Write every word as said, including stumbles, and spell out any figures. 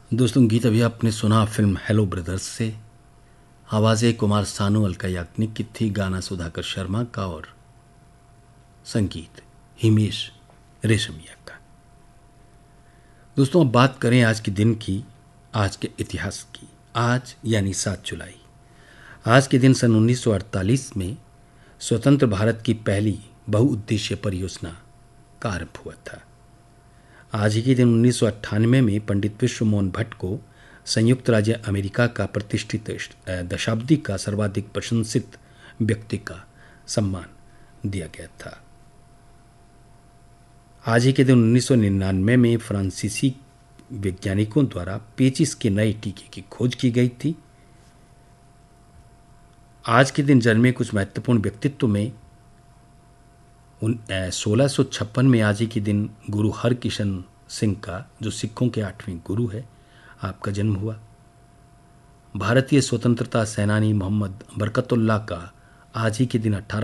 दोस्तों, गीत अभी आपने सुना फिल्म हेलो ब्रदर्स से। आवाज़ें कुमार सानू, अलका याग्निक की थी, गाना सुधाकर शर्मा का और संगीत हिमेश रेशमिया का। दोस्तों, अब बात करें आज के दिन की, आज के इतिहास की। आज यानी सात जुलाई। आज के दिन सन उन्नीस सौ अड़तालीस में स्वतंत्र भारत की पहली बहुउद्देशीय परियोजना का आरंभ हुआ था। आज ही के दिन उन्नीस सौ अट्ठानवे में पंडित विश्व मोहन भट्ट को संयुक्त राज्य अमेरिका का प्रतिष्ठित दशाब्दी का सर्वाधिक प्रशंसित व्यक्ति का सम्मान दिया गया था। आज ही के दिन उन्नीस सौ निन्यानवे में फ्रांसीसी वैज्ञानिकों द्वारा पेचिस के नए टीके की खोज की गई थी। आज के दिन जन्मे कुछ महत्वपूर्ण व्यक्तित्व में सोलह सौ छप्पन में आज ही के दिन गुरु हरकिशन सिंह का, जो सिखों के आठवें गुरु है, आपका जन्म हुआ। भारतीय स्वतंत्रता सेनानी मोहम्मद बरकतुल्लाह का आज ही के दिन अठारह